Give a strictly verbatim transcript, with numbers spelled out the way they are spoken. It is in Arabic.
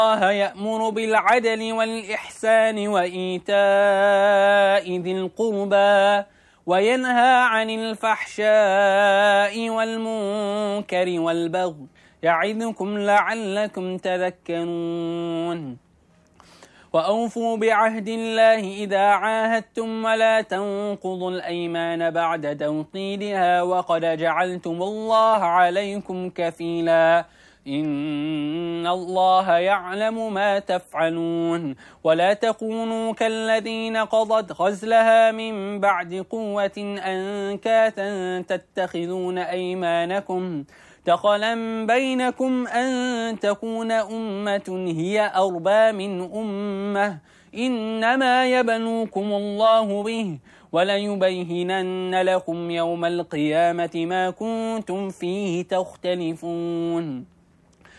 الله يأمر بالعدل والإحسان وإيتاء ذي القربى وينهى عن الفحشاء والمنكر والبغي يعظكم لعلكم تذكرون وأوفوا بعهد الله إذا عاهدتم ولا تنقضوا الأيمان بعد توكيدها وقد جعلتم الله عليكم كفيلا إن الله يعلم ما تفعلون ولا تكونوا كالذين قضت غزلها من بعد قوة أنكاثا تتخذون أيمانكم دخلا بينكم أن تكون أمة هي أربى من أمة إنما يبلوكم الله به وليبينن لكم يوم القيامة ما كنتم فيه تختلفون